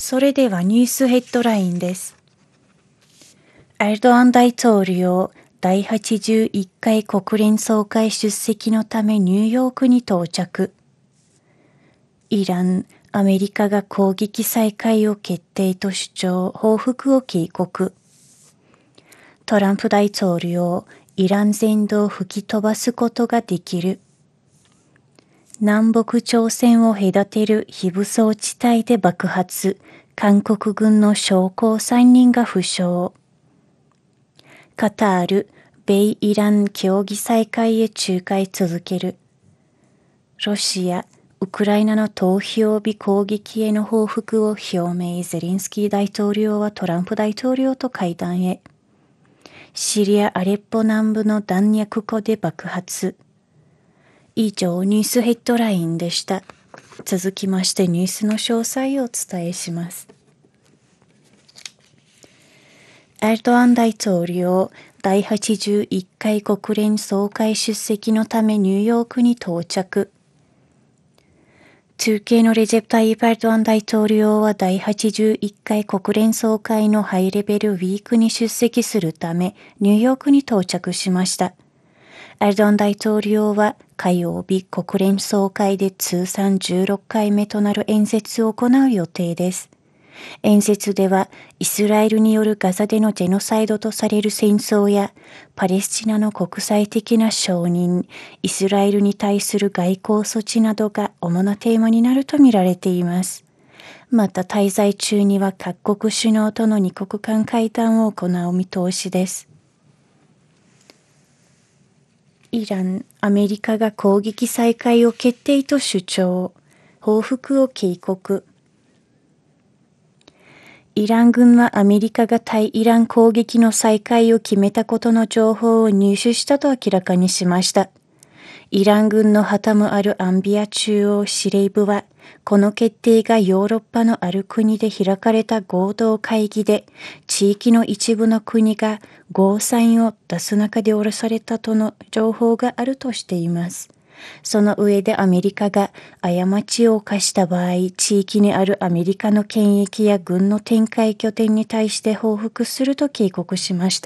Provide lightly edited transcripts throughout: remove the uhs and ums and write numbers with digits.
それではニュースヘッドラインです。エルドアン大統領、第81回国連総会出席のためニューヨークに到着。イラン、アメリカが攻撃再開を決定と主張、報復を警告。トランプ大統領、イラン全土を吹き飛ばすことができる。南北朝鮮を隔てる非武装地帯で爆発。韓国軍の将校3人が負傷。カタール、米イラン協議再開へ仲介続ける。ロシア、ウクライナの投票日攻撃への報復を表明。ゼレンスキー大統領はトランプ大統領と会談へ。シリア・アレッポ南部の弾薬庫で爆発。以上、ニュースヘッドラインでした。続きましてニュースの詳細をお伝えします。エルドアン大統領、第81回国連総会出席のためニューヨークに到着。中継のレジェプ・タイープ・エルドアン大統領は第81回国連総会のハイレベルウィークに出席するためニューヨークに到着しました。エルドアン大統領は火曜日国連総会で通算16回目となる演説を行う予定です。演説ではイスラエルによるガザでのジェノサイドとされる戦争やパレスチナの国際的な承認、イスラエルに対する外交措置などが主なテーマになると見られています。また滞在中には各国首脳との2国間会談を行う見通しです。イラン、アメリカが攻撃再開を決定と主張、報復を警告。イラン軍はアメリカが対イラン攻撃の再開を決めたことの情報を入手したと明らかにしました。イラン軍のハタム・アル・アンビア中央司令部は、この決定がヨーロッパのある国で開かれた合同会議で、地域の一部の国がゴーサインを出す中で下ろされたとの情報があるとしています。その上でアメリカが過ちを犯した場合、地域にあるアメリカの権益や軍の展開拠点に対して報復すると警告しました。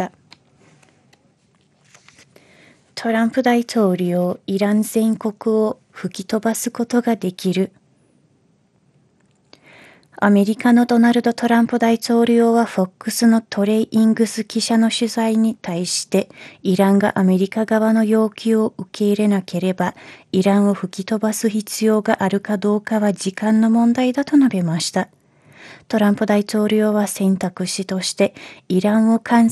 トランプ大統領、イラン全国を吹き飛ばすことができる。アメリカのドナルド・トランプ大統領は FOX のトレイ・イングス記者の取材に対して、イランがアメリカ側の要求を受け入れなければ、イランを吹き飛ばす必要があるかどうかは時間の問題だと述べました。トランプ大統領は選択肢として、イランを完